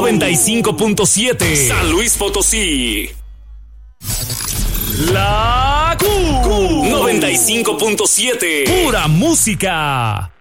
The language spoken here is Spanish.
95.7 San Luis Potosí. La Q 95.7 pura música.